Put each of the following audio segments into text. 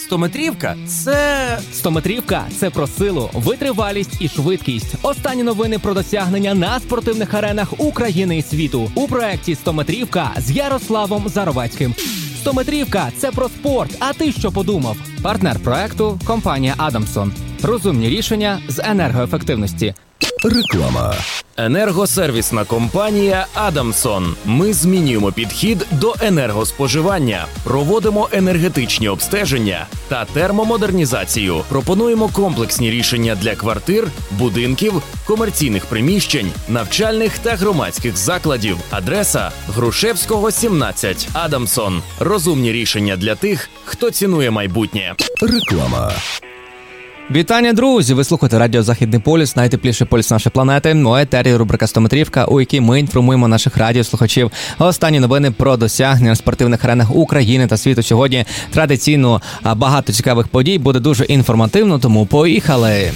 Стометрівка – це... Стометрівка – це про силу, витривалість і швидкість. Останні новини про досягнення на спортивних аренах України і світу. У проєкті «Стометрівка» з Ярославом Заровецьким. Стометрівка – це про спорт, а ти що подумав? Партнер проекту – компанія «Адамсон». Розумні рішення з енергоефективності. Реклама. Енергосервісна компанія «Адамсон». Ми змінюємо підхід до енергоспоживання, проводимо енергетичні обстеження та термомодернізацію. Пропонуємо комплексні рішення для квартир, будинків, комерційних приміщень, навчальних та громадських закладів. Адреса – Грушевського, 17. «Адамсон». Розумні рішення для тих, хто цінує майбутнє. Реклама. Вітання, друзі! Ви слухаєте радіо «Західний полюс», найтепліший полюс нашої планети. У етері рубрика «Стометрівка», у якій ми інформуємо наших радіослухачів останні новини про досягнення на спортивних аренах України та світу. Сьогодні традиційно багато цікавих подій, буде дуже інформативно, тому поїхали!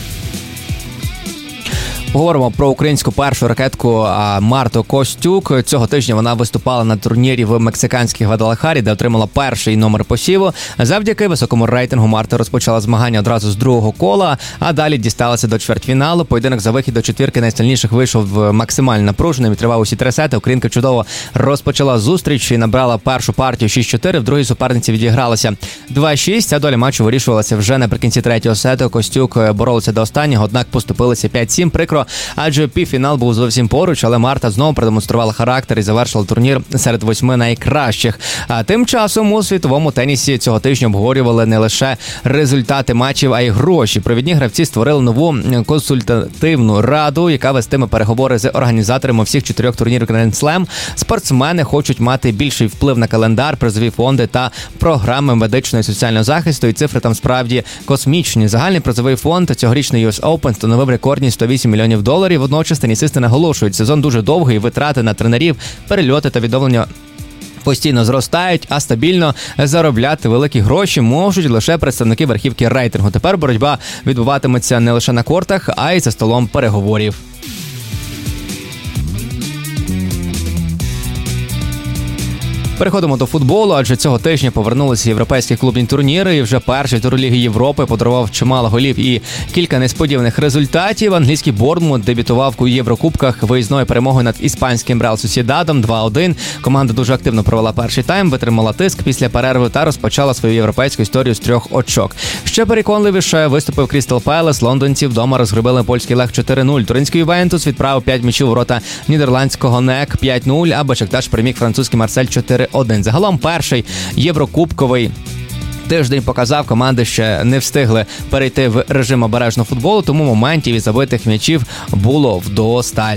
Говоримо про українську першу ракетку Марту Костюк. Цього тижня вона виступала на турнірі в мексиканській Гвадалахарі, де отримала перший номер посіву. Завдяки високому рейтингу Марта розпочала змагання одразу з другого кола, а далі дісталася до чвертьфіналу. Поєдинок за вихід до четвірки найсильніших вийшов максимально напруженим і тривав усі 3 сети. Українка чудово розпочала зустріч і набрала першу партію 6-4. В другій суперниці відігралася 2-6. А доля матчу вирішувалася вже наприкінці третього сету. Костюк боролася до останнього, однак поступилися 5-7. Прикро, адже півфінал був зовсім поруч, але Марта знову продемонструвала характер і завершила турнір серед 8 найкращих. А тим часом у світовому тенісі цього тижня обговорювали не лише результати матчів, а й гроші. Провідні гравці створили нову консультативну раду, яка вестиме переговори з організаторами всіх 4 турнірів Grand Slam. Спортсмени хочуть мати більший вплив на календар, призові фонди та програми медичного і соціального захисту, і цифри там справді космічні. Загальний призовий фонд цьогорічний US Open становив рекордні $108 мільйонів. Водночас тенісисти наголошують, сезон дуже довгий, витрати на тренерів, перельоти та відновлення постійно зростають, а стабільно заробляти великі гроші можуть лише представники верхівки рейтингу. Тепер боротьба відбуватиметься не лише на кортах, а й за столом переговорів. Переходимо до футболу, адже цього тижня повернулися європейські клубні турніри, і вже перший тур Ліги Європи подарував чимало голів і кілька несподіваних результатів. Англійський Борнмут дебютував у Єврокубках виїзною перемогою над іспанським Реал Сосєдадом 2-1. Команда дуже активно провела перший тайм, витримала тиск після перерви та розпочала свою європейську історію з 3 очок. Ще переконливіше виступив Крістал Пелес. Лондонці вдома розгромили польський Лех 4-0. Туринський Ювентус відправив 5 м'ячів у ворота нідерландського НЕК 5-0, а Бешикташ переміг французький Марсель 4-1. Загалом перший єврокубковий тиждень показав, команди ще не встигли перейти в режим обережного футболу, тому моментів і забитих м'ячів було вдосталь.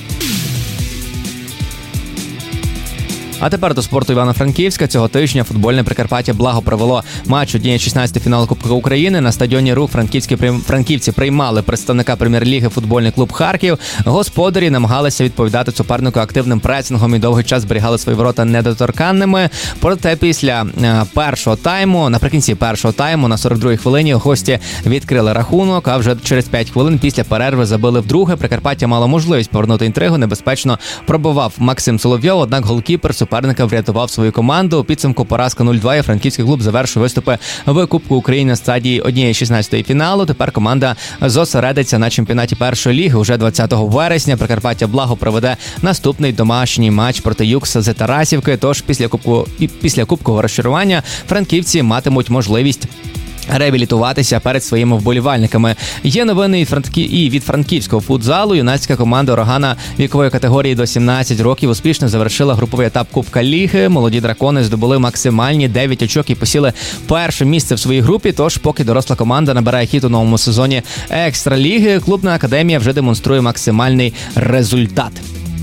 А тепер до спорту Івано-Франківська. Цього тижня футбольне Прикарпаття Благо провело матч 1/16 фіналу Кубка України. На стадіоні «Рух» франківці приймали представника прем'єр-ліги футбольний клуб «Харків». Господарі намагалися відповідати супернику активним пресингом і довгий час зберігали свої ворота недоторканними. Проте наприкінці першого тайму на 42-й хвилині гості відкрили рахунок, а вже через 5 хвилин після перерви забили вдруге. Прикарпаття мало можливість повернути інтригу, небезпечно пробивав Максим Соловйов, однак голкіпер суперника врятував свою команду. У підсумку поразка 0-2, і франківський клуб завершує виступи в Кубку України на стадії 1/16 фіналу. Тепер команда зосередиться на чемпіонаті першої ліги. Уже 20 вересня Прикарпаття Благо проведе наступний домашній матч проти Юкса з Тарасівки. Тож після кубкового розчарування франківці матимуть можливість реабілітуватися перед своїми вболівальниками. Є новини і від франківського футзалу. Юнацька команда «Урагана» вікової категорії до 17 років успішно завершила груповий етап Кубка Ліги. Молоді дракони здобули максимальні 9 очок і посіли перше місце в своїй групі. Тож, поки доросла команда набирає хід у новому сезоні Екстраліги, клубна академія вже демонструє максимальний результат.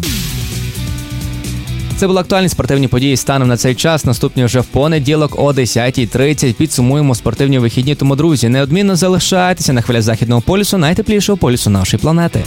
Це були актуальні спортивні події станом на цей час. Наступні вже в понеділок о 10:30. Підсумуємо спортивні вихідні. Тому, друзі, неодмінно залишайтеся на хвилях Західного полюсу, найтеплішого полюсу нашої планети.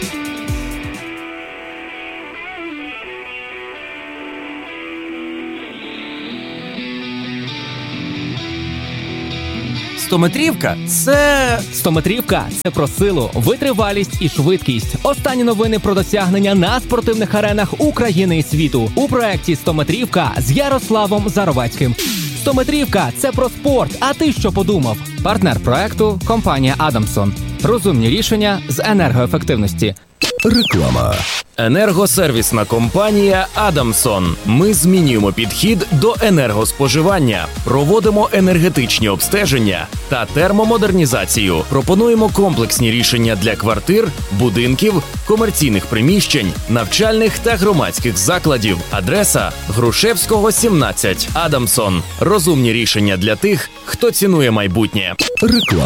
Стометрівка – це... Стометрівка – це про силу, витривалість і швидкість. Останні новини про досягнення на спортивних аренах України і світу. У проєкті «Стометрівка» з Ярославом Заровецьким. 100-метрівка – це про спорт, а ти що подумав? Партнер проекту – компанія «Адамсон». Розумні рішення з енергоефективності. Реклама. Енергосервісна компанія «Адамсон». Ми змінюємо підхід до енергоспоживання, проводимо енергетичні обстеження та термомодернізацію. Пропонуємо комплексні рішення для квартир, будинків, комерційних приміщень, навчальних та громадських закладів. Адреса – Грушевського, 17. «Адамсон». Розумні рішення для тих, хто цінує майбутнє. Реклама.